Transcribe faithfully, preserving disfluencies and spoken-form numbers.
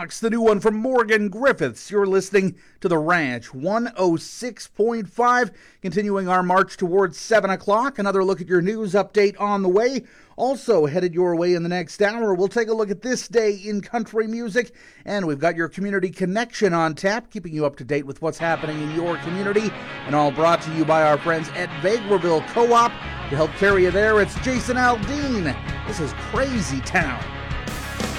Rocks, the new one from Morgan Griffiths. You're listening to The Ranch, one oh six point five. Continuing our march towards seven o'clock. Another look at your news update on the way. Also headed your way in the next hour, we'll take a look at this day in country music. And we've got your community connection on tap, keeping you up to date with what's happening in your community. And all brought to you by our friends at Vegreville Co-op. To help carry you there, it's Jason Aldean. This is Crazy Town.